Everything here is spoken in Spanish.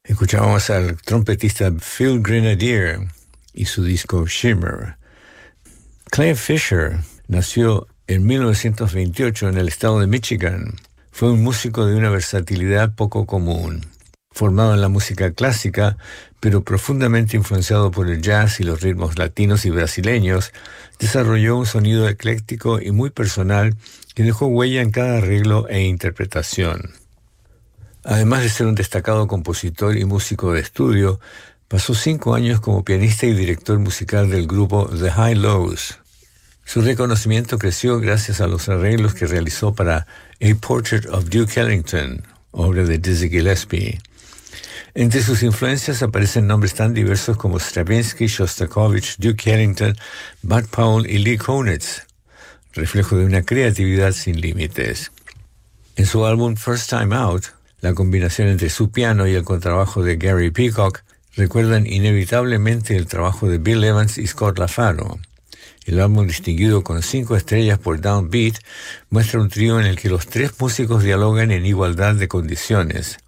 Escuchábamos al trompetista Phil Grenadier y su disco Shimmer. Clay Fisher nació en 1928 en el estado de Michigan. Fue un músico de una versatilidad poco común. Formado en la música clásica, pero profundamente influenciado por el jazz y los ritmos latinos y brasileños, desarrolló un sonido ecléctico y muy personal que dejó huella en cada arreglo e interpretación. Además de ser un destacado compositor y músico de estudio, pasó 5 años como pianista y director musical del grupo The Hi-Lows. Su reconocimiento creció gracias a los arreglos que realizó para A Portrait of Duke Ellington, obra de Dizzy Gillespie. Entre sus influencias aparecen nombres tan diversos como Stravinsky, Shostakovich, Duke Ellington, Bud Powell y Lee Konitz, reflejo de una creatividad sin límites. En su álbum First Time Out, la combinación entre su piano y el contrabajo de Gary Peacock recuerdan inevitablemente el trabajo de Bill Evans y Scott LaFaro. El álbum, distinguido con 5 estrellas por Downbeat, muestra un trío en el que los 3 músicos dialogan en igualdad de condiciones.